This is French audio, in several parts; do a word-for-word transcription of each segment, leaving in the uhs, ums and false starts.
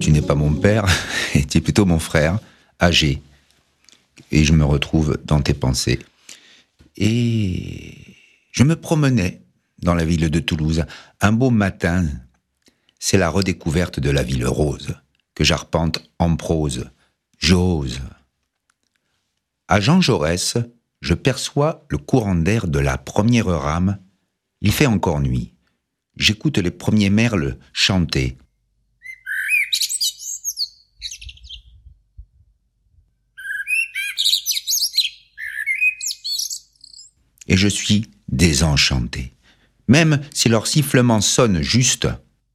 tu n'es pas mon père, tu es plutôt mon frère, âgé. Et je me retrouve dans tes pensées. Et je me promenais dans la ville de Toulouse. Un beau matin, c'est la redécouverte de la ville rose, que j'arpente en prose. J'ose. À Jean Jaurès, je perçois le courant d'air de la première rame. Il fait encore nuit. J'écoute les premiers merles chanter. Et je suis désenchanté. Même si leur sifflement sonne juste.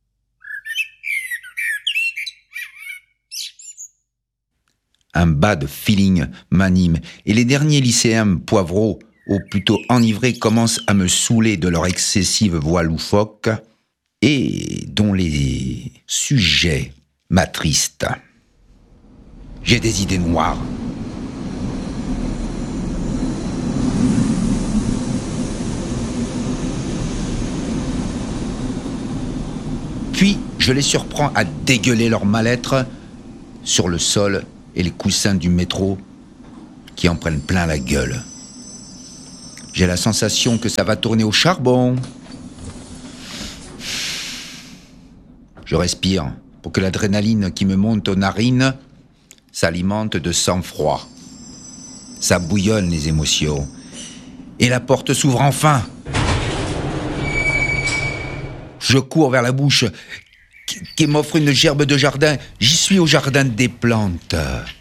Un bad feeling m'anime, et les derniers lycéens poivreaux, ou plutôt enivrés, commencent à me saouler de leur excessive voix loufoque, et dont les sujets m'attristent. J'ai des idées noires. Puis, je les surprends à dégueuler leur mal-être sur le sol et les coussins du métro qui en prennent plein la gueule. J'ai la sensation que ça va tourner au charbon. Je respire pour que l'adrénaline qui me monte aux narines s'alimente de sang-froid. Ça bouillonne les émotions. Et la porte s'ouvre enfin. Je cours vers la bouche qui, qui m'offre une gerbe de jardin. J'y suis au jardin des plantes.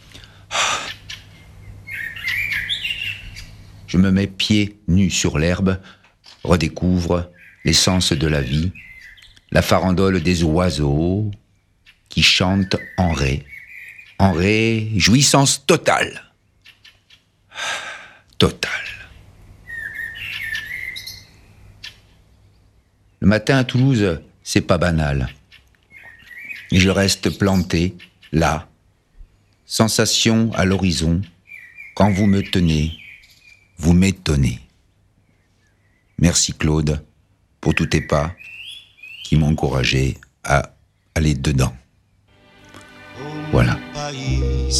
Je me mets pieds nus sur l'herbe, redécouvre l'essence de la vie, la farandole des oiseaux qui chantent en ré. En ré, jouissance totale. Totale. Le matin à Toulouse, c'est pas banal. Et je reste planté, là, sensation à l'horizon. Quand vous me tenez, vous m'étonnez. Merci Claude pour tous tes pas qui m'ont encouragé à aller dedans. Voilà.